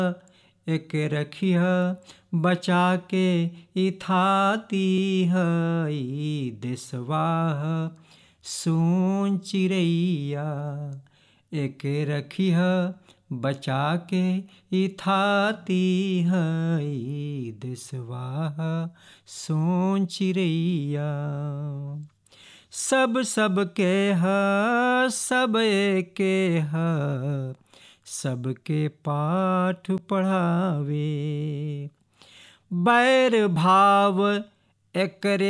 एक रखिह बचा के इथाती हई देशवा सोन चिड़ैया। एक रखिह बचा के इथाती हई देशवा सोन चिड़ैया। सब सबके ह सब एके ह सबके पाठ पढ़ावे। बैर भाव एकरे